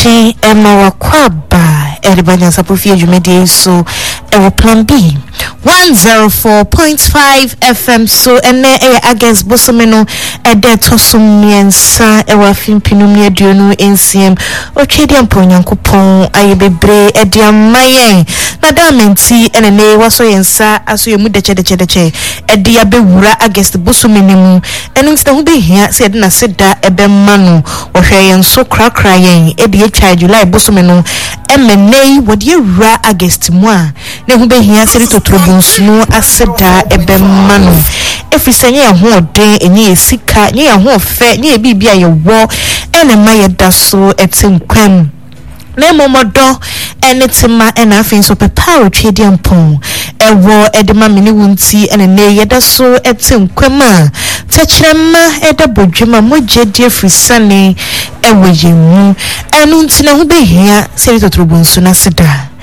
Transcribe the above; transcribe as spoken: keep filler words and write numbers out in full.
Eche Emma Wakwaba Eribanya Sapufi Jumedi so Ewo Plan B one oh four point five F M so ene e against Bosomeno ede tosum miensa ewa fimpinu mi aduonu nsiem otwedi ampo nyankopon ayebebre ede amaye na damenti ene ne waso yensa aso yemu deche deche deche ede ya bewura against Bosomenimu enu ntina hu behia se ede na seda ebe manu ohwe yenso krakra yen ede ye twa July Bosomeno emenei wodi wura against mu a ne hu behia se totro no aseda ebe manu efisanye ya ho den enye esika nye ya ho fe nye bibia ye wo ene maye daso etinkwam na momodo ene tema ena afin so pepa otwedi ampon ewo edema mini wunti ene ne yedaso etinkwam a fechirema eda bodwema mogedi efisane ewo yemu enu ntina ho behia se totro bonsu na seda